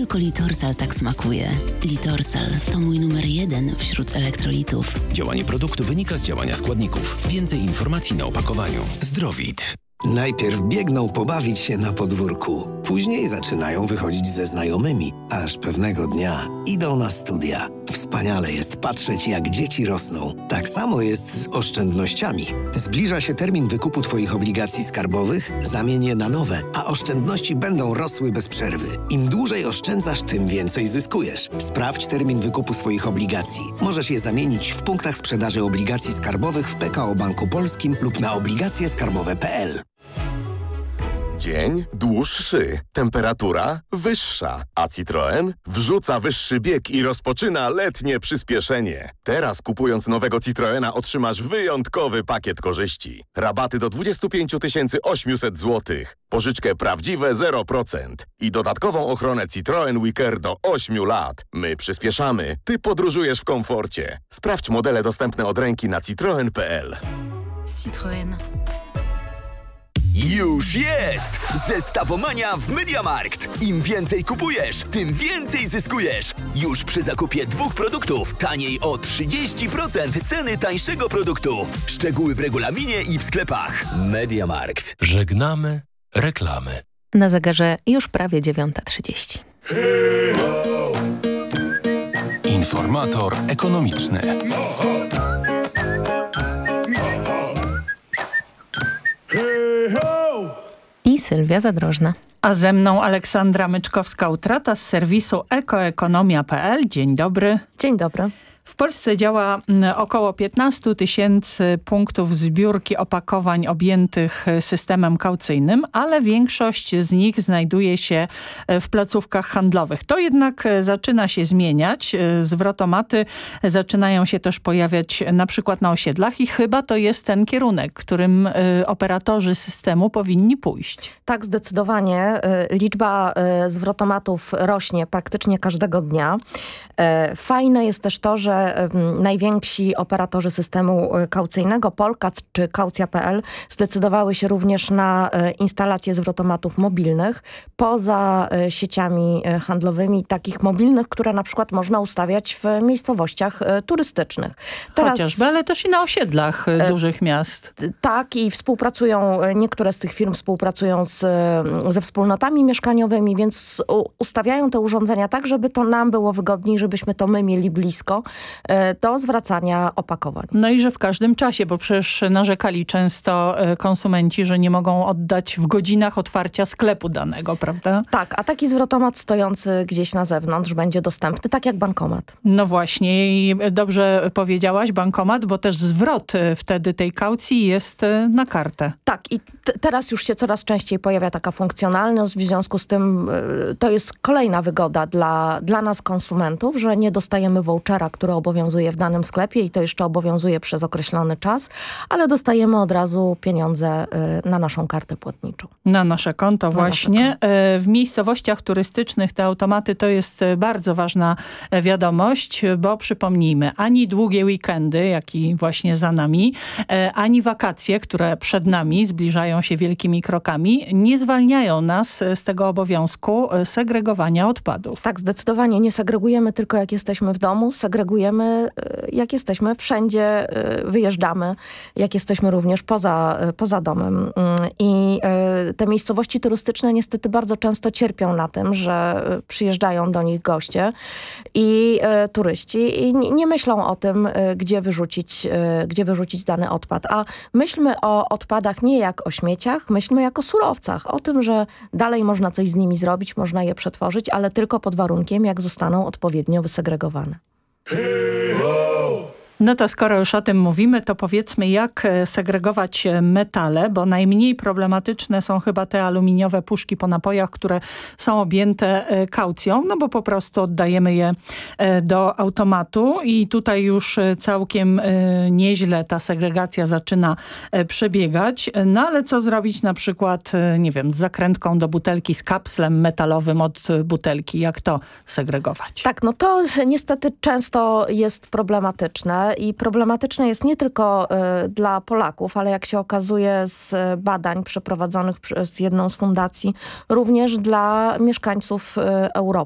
tylko Litorsal tak smakuje. Litorsal to mój numer 1 wśród elektrolitów. Działanie produktu wynika z działania składników. Więcej informacji na opakowaniu. Zdrowit. Najpierw biegną pobawić się na podwórku. Później zaczynają wychodzić ze znajomymi. Aż pewnego dnia idą na studia. Wspaniale jest patrzeć, jak dzieci rosną. Tak samo jest z oszczędnościami. Zbliża się termin wykupu Twoich obligacji skarbowych, zamień je na nowe, a oszczędności będą rosły bez przerwy. Im dłużej oszczędzasz, tym więcej zyskujesz. Sprawdź termin wykupu swoich obligacji. Możesz je zamienić w punktach sprzedaży obligacji skarbowych w PKO Banku Polskim lub na obligacjeskarbowe.pl. Dzień dłuższy, temperatura wyższa, a Citroen wrzuca wyższy bieg i rozpoczyna letnie przyspieszenie. Teraz kupując nowego Citroena otrzymasz wyjątkowy pakiet korzyści. Rabaty do 25 800 zł, pożyczkę prawdziwe 0% i dodatkową ochronę Citroen WeCare do 8 lat. My przyspieszamy, ty podróżujesz w komforcie. Sprawdź modele dostępne od ręki na citroen.pl. Citroen. Już jest! Zestawomania w MediaMarkt. Im więcej kupujesz, tym więcej zyskujesz. Już przy zakupie 2 produktów taniej o 30% ceny tańszego produktu. Szczegóły w regulaminie i w sklepach. MediaMarkt. Żegnamy reklamy. Na zegarze już prawie 9:30. Informator ekonomiczny. I Sylwia Zadrożna. A ze mną Aleksandra Myczkowska-Utrata z serwisu ekoekonomia.pl. Dzień dobry. Dzień dobry. W Polsce działa około 15 000 punktów zbiórki opakowań objętych systemem kaucyjnym, ale większość z nich znajduje się w placówkach handlowych. To jednak zaczyna się zmieniać. Zwrotomaty zaczynają się też pojawiać na przykład na osiedlach i chyba to jest ten kierunek, którym operatorzy systemu powinni pójść. Tak, zdecydowanie. Liczba zwrotomatów rośnie praktycznie każdego dnia. Fajne jest też to, że najwięksi operatorzy systemu kaucyjnego, Polkat czy Kaucja.pl, zdecydowały się również na instalację zwrotomatów mobilnych poza sieciami handlowymi, takich mobilnych, które na przykład można ustawiać w miejscowościach turystycznych. Chociażby, ale też i na osiedlach dużych miast. Tak, i niektóre z tych firm współpracują ze wspólnotami mieszkaniowymi, więc ustawiają te urządzenia tak, żeby to nam było wygodniej, żebyśmy to my mieli blisko do zwracania opakowań. No i że w każdym czasie, bo przecież narzekali często konsumenci, że nie mogą oddać w godzinach otwarcia sklepu danego, prawda? Tak, a taki zwrotomat stojący gdzieś na zewnątrz będzie dostępny, tak jak bankomat. No właśnie i dobrze powiedziałaś, bankomat, bo też zwrot wtedy tej kaucji jest na kartę. Tak i teraz już się coraz częściej pojawia taka funkcjonalność, w związku z tym to jest kolejna wygoda dla nas konsumentów, że nie dostajemy vouchera, który obowiązuje w danym sklepie i to jeszcze obowiązuje przez określony czas, ale dostajemy od razu pieniądze na naszą kartę płatniczą. Na nasze konto właśnie. W miejscowościach turystycznych te automaty to jest bardzo ważna wiadomość, bo przypomnijmy, ani długie weekendy, jak i właśnie za nami, ani wakacje, które przed nami zbliżają się wielkimi krokami, nie zwalniają nas z tego obowiązku segregowania odpadów. Tak, zdecydowanie nie segregujemy tylko jak jesteśmy w domu, segregujemy jak jesteśmy wszędzie, wyjeżdżamy, jak jesteśmy również poza domem. I te miejscowości turystyczne niestety bardzo często cierpią na tym, że przyjeżdżają do nich goście i turyści i nie myślą o tym, gdzie wyrzucić dany odpad. A myślmy o odpadach nie jak o śmieciach, myślmy jak o surowcach. O tym, że dalej można coś z nimi zrobić, można je przetworzyć, ale tylko pod warunkiem, jak zostaną odpowiednio wysegregowane. No to skoro już o tym mówimy, to powiedzmy, jak segregować metale, bo najmniej problematyczne są chyba te aluminiowe puszki po napojach, które są objęte kaucją, no bo po prostu oddajemy je do automatu i tutaj już całkiem nieźle ta segregacja zaczyna przebiegać. No ale co zrobić na przykład, nie wiem, z zakrętką do butelki, z kapslem metalowym od butelki? Jak to segregować? Tak, no to niestety często jest problematyczne. I problematyczne jest nie tylko dla Polaków, ale jak się okazuje z badań przeprowadzonych przez jedną z fundacji, również dla mieszkańców Europy.